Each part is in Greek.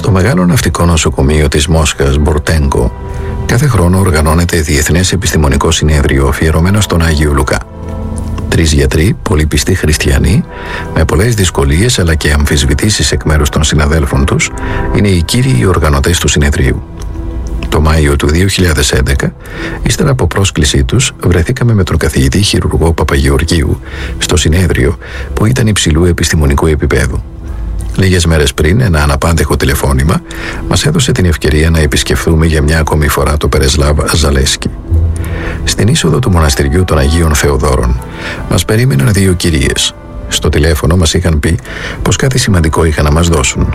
Στο μεγάλο ναυτικό νοσοκομείο της Μόσχας, Μπορτέγκο, κάθε χρόνο οργανώνεται διεθνές επιστημονικό συνέδριο αφιερωμένο στον Άγιο Λουκά. 3 γιατροί, πολύ πιστοί χριστιανοί, με πολλές δυσκολίες αλλά και αμφισβητήσεις εκ μέρους των συναδέλφων τους, είναι οι κύριοι οργανωτές του συνεδρίου. Το Μάιο του 2011, ύστερα από πρόσκλησή τους, βρεθήκαμε με τον καθηγητή χειρουργό Παπαγεωργίου στο συνέδριο που ήταν υψηλού επιστημονικού επίπεδου. Λίγες μέρες πριν, ένα αναπάντεχο τηλεφώνημα μας έδωσε την ευκαιρία να επισκεφθούμε για μια ακόμη φορά το Περεσλάβ Ζαλέσκι. Στην είσοδο του μοναστηριού των Αγίων Θεοδόρων μας περίμεναν 2 κυρίες. Στο τηλέφωνο μας είχαν πει πως κάτι σημαντικό είχαν να μας δώσουν.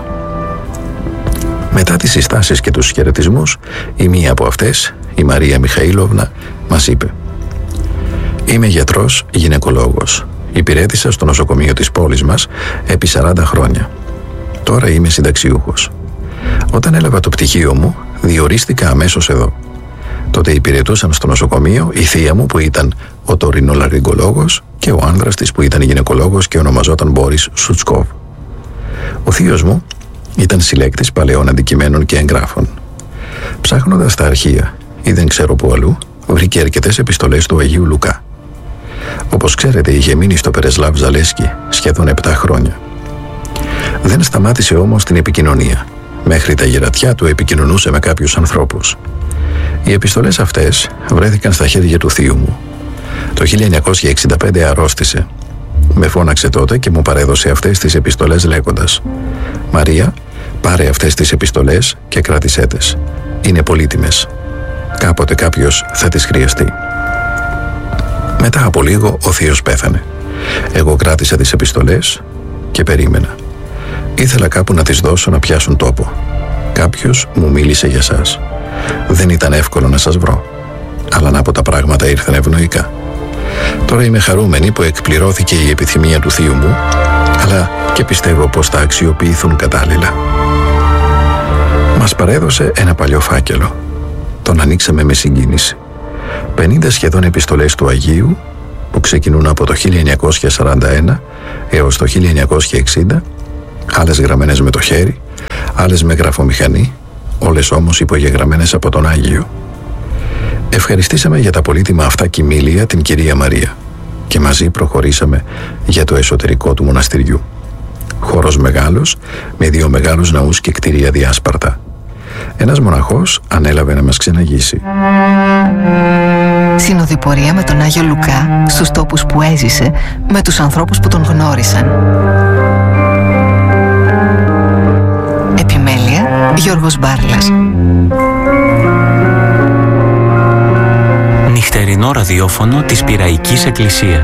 Μετά τις συστάσεις και τους χαιρετισμούς, η μία από αυτές, η Μαρία Μιχαήλοβνα, μας είπε: «Είμαι γιατρός γυναικολόγος. Υπηρέτησα στο νοσοκομείο της πόλης μας επί 40 χρόνια. Τώρα είμαι συνταξιούχος. Όταν έλαβα το πτυχίο μου, διορίστηκα αμέσως εδώ. Τότε υπηρετούσαν στο νοσοκομείο η θεία μου που ήταν οτορινολαριγκολόγος και ο άνδρας της που ήταν γυναικολόγος και ονομαζόταν Μπόρις Σουτσκόβ. Ο θείος μου ήταν συλλέκτης παλαιών αντικειμένων και εγγράφων. Ψάχνοντας τα αρχεία ή δεν ξέρω πού αλλού, βρήκε αρκετές επιστολές του Αγίου Λουκά. Όπως ξέρετε, είχε μείνει στο Περεσλάβ Ζαλέσκι σχεδόν 7 χρόνια. Δεν σταμάτησε όμως την επικοινωνία. Μέχρι τα γερατιά του επικοινωνούσε με κάποιους ανθρώπους. Οι επιστολές αυτές βρέθηκαν στα χέρια του θείου μου. Το 1965 αρρώστησε. Με φώναξε τότε και μου παρέδωσε αυτές τις επιστολές λέγοντας: «Μαρία, πάρε αυτές τις επιστολές και κράτησέ τες. Είναι πολύτιμες. Κάποτε κάποιος θα τις χρειαστεί». Μετά από λίγο ο θείος πέθανε. Εγώ κράτησα τις επιστολές και περίμενα. Ήθελα κάπου να τις δώσω να πιάσουν τόπο. Κάποιος μου μίλησε για σας. Δεν ήταν εύκολο να σας βρω. Αλλά να πω, τα πράγματα ήρθαν ευνοϊκά. Τώρα είμαι χαρούμενη που εκπληρώθηκε η επιθυμία του θείου μου, αλλά και πιστεύω πως θα αξιοποιηθούν κατάλληλα. Μας παρέδωσε ένα παλιό φάκελο. Τον ανοίξαμε με συγκίνηση. 50 σχεδόν επιστολές του Αγίου που ξεκινούν από το 1941 έως το 1960, άλλες γραμμένες με το χέρι, άλλες με γραφομηχανή, όλες όμως υπογεγραμμένες από τον Άγιο. Ευχαριστήσαμε για τα πολύτιμα αυτά κειμήλια την κυρία Μαρία και μαζί προχωρήσαμε για το εσωτερικό του μοναστηριού. Χώρος μεγάλος, με 2 μεγάλους ναούς και κτίρια διάσπαρτα. Ένας μοναχός ανέλαβε να μας ξεναγήσει. Συνοδοιπορία με τον Άγιο Λουκά στους τόπους που έζησε, με τους ανθρώπους που τον γνώρισαν. Επιμέλεια, Γιώργος Μπάρλας. Νυχτερινό ραδιόφωνο της Πειραϊκής Εκκλησίας.